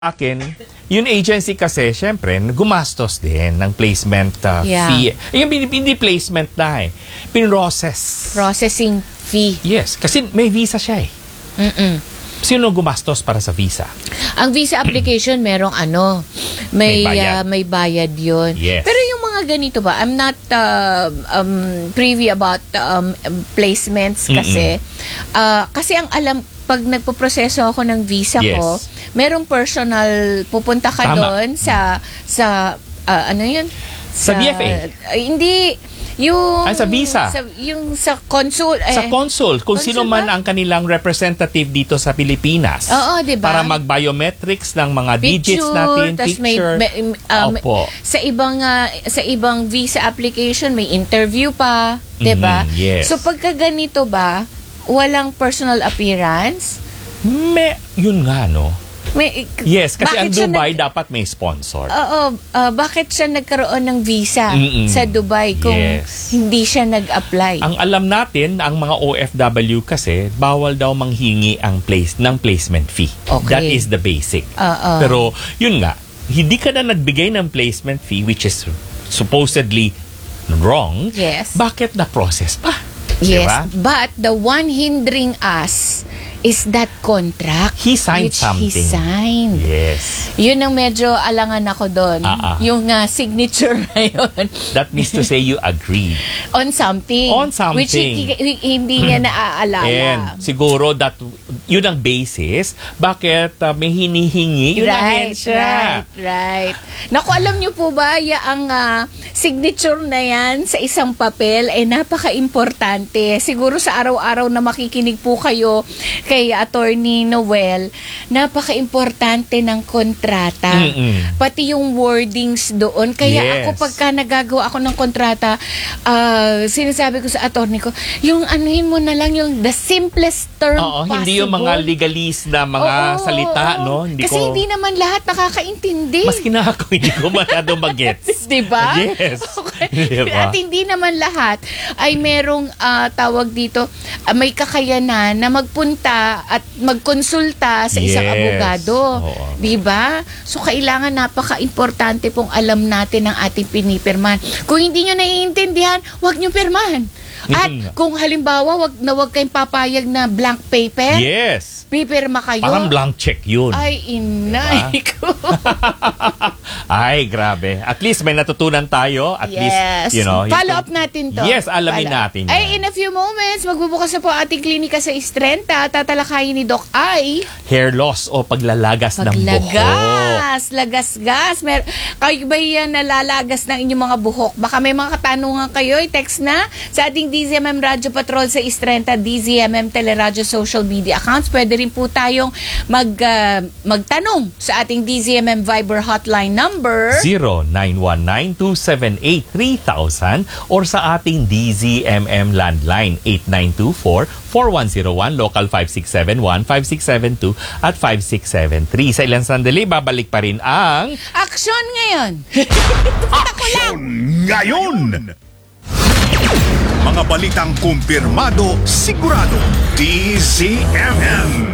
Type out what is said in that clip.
Akin, yung agency kasi, syempre, gumastos din ng placement fee. Yung hindi placement na pinrocess. Processing fee. Yes, kasi may visa siya Sino gumastos para sa visa? Ang visa application, merong may bayad yun. Yes. Pero yung mga ganito ba, I'm not privy about placements kasi. Kasi ang alam, pag nagpo-proseso ako ng visa ko, merong personal, pupunta ka doon sa ano yun? Sa DFA? Hindi, yung sa visa? Yung sa consul. Sa consul, kung consul sino man ang kanilang representative dito sa Pilipinas. Oo, diba? Para mag-biometrics ng mga digits natin, picture. Opo. Sa ibang visa application, may interview pa. Diba? Yes. So pagka ganito ba, walang personal appearance? Yun nga, no? Yes, kasi ang Dubai dapat may sponsor. Oo. Bakit siya nagkaroon ng visa sa Dubai kung hindi siya nag-apply? Ang alam natin, ang mga OFW kasi, bawal daw manghingi ng placement fee. Okay. That is the basic. Pero, yun nga, hindi ka na nagbigay ng placement fee, which is supposedly wrong. Yes. Bakit na-process pa? Yes, diba? but the one hindering us is that contract. He signed something. He signed. Yes. Yun ang medyo alangan ako doon. Yung signature na yun. That means to say you agreed. On something. On something. Which hindi niya naaalala. And siguro that yun ang basis bakit may hinihingi yung ahensya. Right. Naku, alam niyo po ba, ang signature na yan sa isang papel ay napaka-importante. Siguro sa araw-araw na makikinig po kayo kay Attorney Noel, napaka-importante ng kontrata. Pati yung wordings doon. Kaya ako pagka nagagawa ako ng kontrata, sinasabi ko sa attorney ko, yung anuhin mo na lang yung the simplest term possible. Hindi yung mga legalese na mga salita, no? Kasi hindi naman lahat nakakaintindi. Maski na ako, hindi ko masyado mag-gets. Diba? Yes. Okay. Diba? At hindi naman lahat ay merong tawag dito, may kakayanan na magpunta at magkonsulta sa isang abogado. Diba? So, kailangan napaka-importante pong alam natin ang ating pinipirmahan. Kung hindi nyo naiintindihan, huwag nyo pirmahan. At kung halimbawa, wag kayong papayag na blank paper, pipirma kayo. Parang blank check yun. Ay, inay ko. Ay, grabe. At least may natutunan tayo. At least, you know. Follow up natin to. Yes, alamin natin. Ay, in a few moments, magbubukas na po ating klinika sa Istrenta. Tatalakayin ni Doc Ai. Hair loss o paglalagas ng buhok. Lagasgas. Kayo ba yan nalalagas ng inyong mga buhok? Baka may mga katanungan kayo, i-text na sa ating DZMM Radio Patrol sa Istrenta, DZMM Teleradyo social media accounts. Pwede rin po tayong magtanong sa ating DZMM Viber hotline number 0919-278-3000 or sa ating DZMM landline 8924-4101, local 567-1, 5672 at 5673. Sa ilang sandali, babalik pa rin ang Aksyon ngayon! Aksyon ngayon! Mga balitang kumpirmado, sigurado, DZMM.